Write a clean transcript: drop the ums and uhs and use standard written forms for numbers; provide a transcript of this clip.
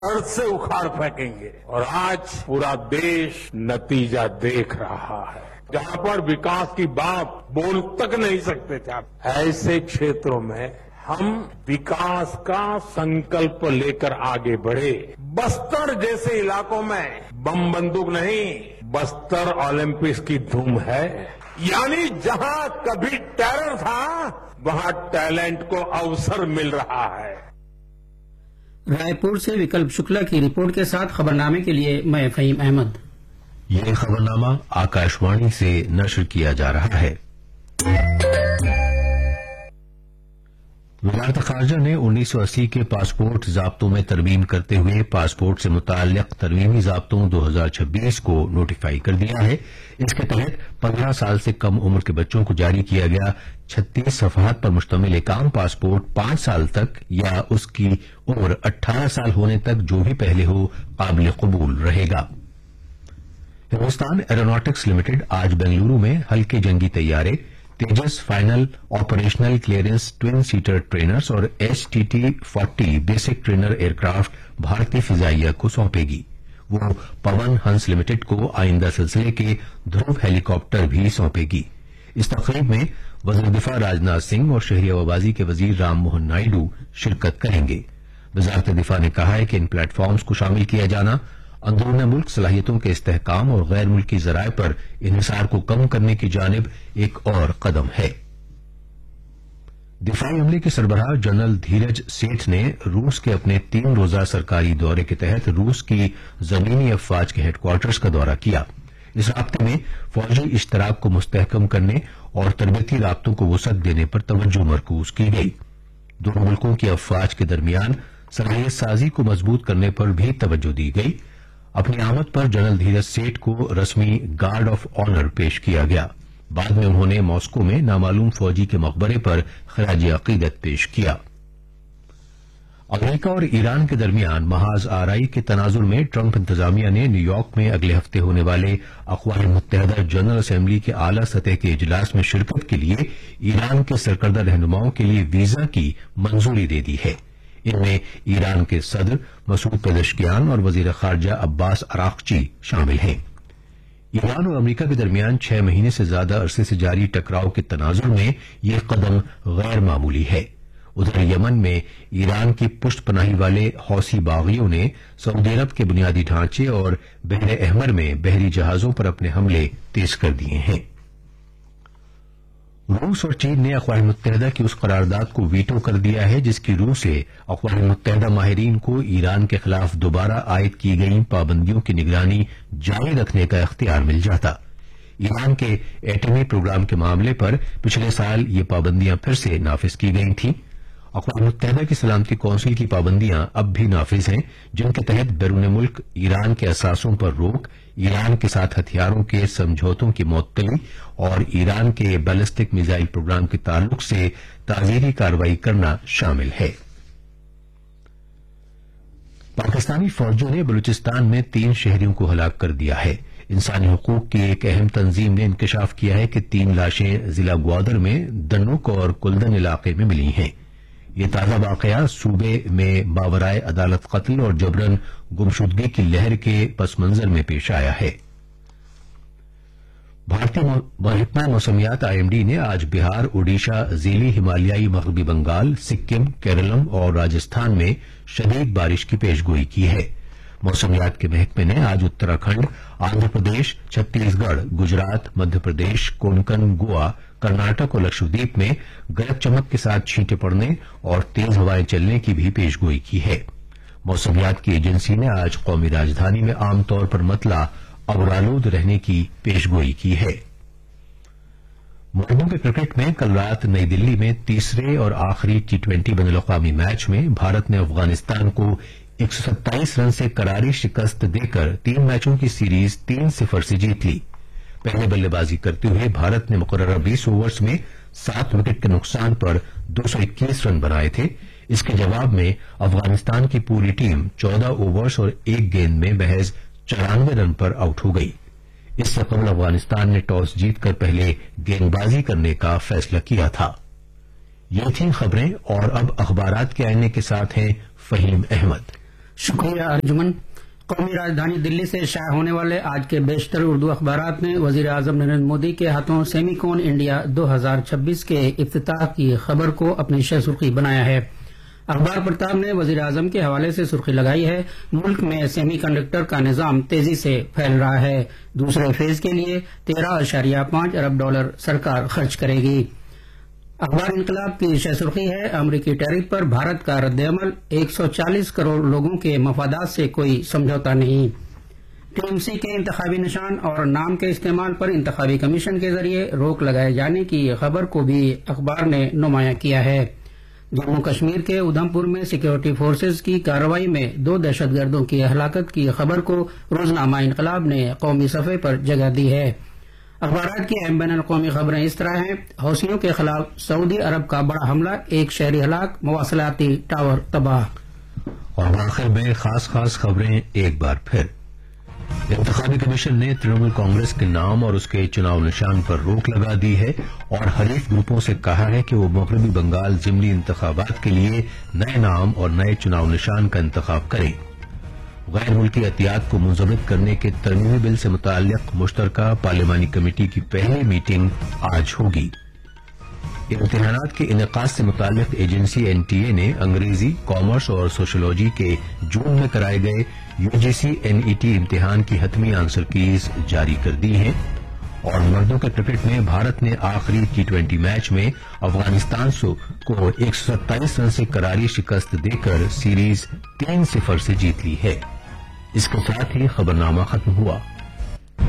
अर्थ से उखाड़ फेंकेंगे। और आज पूरा देश नतीजा देख रहा है। जहां पर विकास की बात बोल तक नहीं सकते थे, ऐसे क्षेत्रों में हम विकास का संकल्प लेकर आगे बढ़े। बस्तर जैसे इलाकों में बम बंदूक नहीं, बस्तर ओलंपिक्स की धूम है। यानी जहां कभी टेरर था, वहां टैलेंट को अवसर मिल रहा है। रायपुर से विकल्प शुक्ला की रिपोर्ट के साथ खबरनामे के लिए मैं फहीम अहमद। ये खबरनामा आकाशवाणी से नशर किया जा रहा है। वजारत खारजा ने 1980 के पासपोर्ट ज़ाब्तों में तरमीम करते हुए पासपोर्ट से मुताल्लिक तरमीमी ज़ाब्तों 2026 को नोटिफाई कर दिया है। इसके तहत 15 साल से कम उम्र के बच्चों को जारी किया गया 36 सफ़हात पर मुश्तमिल एक आम पासपोर्ट 5 साल तक या उसकी उम्र 18 साल होने तक जो भी पहले हो काबिल कबूल रहेगा। हिंदुस्तान एरोनॉटिक्स लिमिटेड आज बेंगलुरु में हल्के जंगी तैयारे तेजस final operational clearance twin seater trainers और HTT-40 बेसिक ट्रेनर एयरक्राफ्ट भारतीय फिजाइया को सौंपेगी। वो पवन हंस लिमिटेड को आइंदा सिलसिले के ध्रुव हेलीकॉप्टर भी सौंपेगी। इस तकरीब में वज़ीर दिफा राजनाथ सिंह और शहरी हवाबाजी के वजीर राम मोहन नायडू शिरकत करेंगे। वजारत दिफा ने कहा है कि इन प्लेटफॉर्म्स को शामिल किया जाना अंदरूनी मुल्क सलाहियतों के इस्तेहकाम और गैर मुल्की जराए पर इन्हिसार को कम करने की जानिब एक और कदम है। दिफाई अमले के सरबराह जनरल धीरज सेठ ने रूस के अपने 3 रोजा सरकारी दौरे के तहत रूस की जमीनी अफवाज के हेडक्वार्टर्स का दौरा किया। इस राब्ते में फौजी इश्तराक को मुस्तहकम करने और तरबती राब्तों को वसअत देने पर तवज्जो मरकूज की गई। दोनों मुल्कों की अफवाज के दरमियान सलाहियत साजी को मजबूत करने पर भी तवज्जो दी गई। अपनी आमद पर जनरल धीरज सेठ को रस्मी गार्ड ऑफ ऑनर पेश किया गया। बाद में उन्होंने मॉस्को में नामालूम फौजी के मकबरे पर खराज अकीदत पेश किया। अमेरिका और ईरान के दरमियान महाज आराई के तनाजुर में ट्रंप इंतजामिया ने न्यूयॉर्क में अगले हफ्ते होने वाले अक़वाम मुत्तहिदा जनरल असेंबली के आला सतह के इजलास में शिरकत के लिए ईरान के सरकर्दा रहनुमाओं के लिए वीजा की मंजूरी दे दी है। इनमें ईरान के सदर मसूद पेज़ेश्कियान और वजीर खारजा अब्बास अराक्ची शामिल हैं। ईरान और अमेरिका के दरमियान 6 महीने से ज्यादा अरसे से जारी टकराव के तनाजुर में यह कदम गैर मामूली है। उधर यमन में ईरान की पुष्ट पनाही वाले हौसी बागियों ने सऊदी अरब के बुनियादी ढांचे और बहर अहमर में बहरी जहाजों पर अपने हमले तेज कर दिए हैं। रूस और चीन ने अक़वाम मुत्तहिदा की उस करारदाद को वीटो कर दिया है जिसकी रूह से अक़वाम मुत्तहिदा माहिरीन को ईरान के खिलाफ दोबारा आयद की गई पाबंदियों की निगरानी जारी रखने का इख्तियार मिल जाता। ईरान के एटमी प्रोग्राम के मामले पर पिछले साल ये पाबंदियां फिर से नाफिज की गई थीं। अक़वाम मुत्तहिदा की सलामती कौंसिल की पाबंदियां अब भी नाफिज हैं, जिनके तहत बैरून मुल्क ईरान के असासों पर रोक, ईरान के साथ हथियारों के समझौतों की मुअत्तली और ईरान के बैलिस्टिक मिसाइल प्रोग्राम के ताल्लुक से ताज़ीरी कार्रवाई करना शामिल है। पाकिस्तानी फौजियों ने बलूचिस्तान में 3 शहरियों को हलाक कर दिया है। इंसानी हुकूक की एक अहम तंजीम ने इंकशाफ किया है कि 3 लाशें जिला ग्वादर में दन्नुक और कुल्दन इलाके में मिली हैं। ये ताजा वाकया सूबे में बावराए अदालत कत्ल और जबरन गुमशुदगी की लहर के पस मंजर में पेश आया है। भारतीय महकमा मौसमियात IMD ने आज बिहार, ओडिशा, ज़ीली हिमालयाई मगरबी बंगाल, सिक्किम, केरलम और राजस्थान में शदीद बारिश की पेशगोई की है। मौसमियात के महकमे ने आज उत्तराखंड, आंध्र प्रदेश, छत्तीसगढ़, गुजरात, मध्य प्रदेश, कोंकण, गोवा, कर्नाटक और लक्षद्वीप में गरज चमक के साथ छींटे पड़ने और तेज हवाएं चलने की भी पेशगोई की है। मौसमियात की एजेंसी ने आज कौमी राजधानी में आमतौर पर मतला और आलूद रहने की पेशगोई की है। मर्दों के क्रिकेट में कल रात नई दिल्ली में तीसरे और आखिरी T20 बैनुल-अक़वामी मैच में भारत ने अफगानिस्तान को 127 रन से करारी शिकस्त देकर 3 मैचों की सीरीज 3-0 से जीत ली। पहले बल्लेबाजी करते हुए भारत ने मुकर्ररा 20 ओवर्स में 7 विकेट के नुकसान पर 221 रन बनाए थे। इसके जवाब में अफगानिस्तान की पूरी टीम 14 ओवर्स और 1 गेंद में महज 94 रन पर आउट हो गई। इससे कबल अफगानिस्तान ने टॉस जीतकर पहले गेंदबाजी करने का फैसला किया था। ये थी खबरें और अब अखबारात के आईने के साथ हैं फहीम अहमद। شکریہ ارجمن. قومی راجدھانی دلی سے شائع ہونے والے آج کے بیشتر اردو اخبارات نے وزیر اعظم نریندر مودی کے ہاتھوں سیمی کون انڈیا 2026 کے افتتاح کی خبر کو اپنی شہ سرخی بنایا ہے. اخبار پرتاب نے وزیر اعظم کے حوالے سے سرخی لگائی ہے: ملک میں سیمی کنڈکٹر کا نظام تیزی سے پھیل رہا ہے. دوسرے فیز کے لیے 13.5 ارب ڈالر سرکار خرچ کرے گی. اخبار انقلاب کی شہ سرخی ہے: امریکی ٹیرف پر بھارت کا رد عمل، 140 کروڑ لوگوں کے مفادات سے کوئی سمجھوتا نہیں. ٹی ایم سی کے انتخابی نشان اور نام کے استعمال پر انتخابی کمیشن کے ذریعے روک لگائے جانے کی خبر کو بھی اخبار نے نمایاں کیا ہے. جموں کشمیر کے ادھم پور میں سیکورٹی فورسز کی کارروائی میں 2 دہشت گردوں کی ہلاکت کی خبر کو روزنامہ انقلاب نے قومی صفحے پر جگہ دی ہے. اخبارات کی اہم بین الاقوامی خبریں اس طرح ہیں: حوثیوں کے خلاف سعودی عرب کا بڑا حملہ، 1 شہری ہلاک، مواصلاتی ٹاور تباہ. اور آخر میں خاص خبریں ایک بار پھر. انتخابی کمیشن نے ترنمول کانگریس کے نام اور اس کے چناؤ نشان پر روک لگا دی ہے اور حریف گروپوں سے کہا ہے کہ وہ مغربی بنگال ضمنی انتخابات کے لیے نئے نام اور نئے چناؤ نشان کا انتخاب کریں. غیر ملکی احتیاط کو منضبط کرنے کے ترمیمی بل سے متعلق مشترکہ پارلیمانی کمیٹی کی پہلی میٹنگ آج ہوگی. امتحانات کے انعقاد سے متعلق ایجنسی NTA نے انگریزی، کامرس اور سوشولوجی کے جون میں کرائے گئے UGC NET امتحان کی حتمی آنسر کیز جاری کر دی ہیں. اور مردوں کے کرکٹ میں بھارت نے آخری T20 میچ میں افغانستان کو 127 رن سے کراری شکست دے کر سیریز 3-0 سے جیت لی ہے. اس کے ساتھ ہی خبرنامہ ختم ہوا.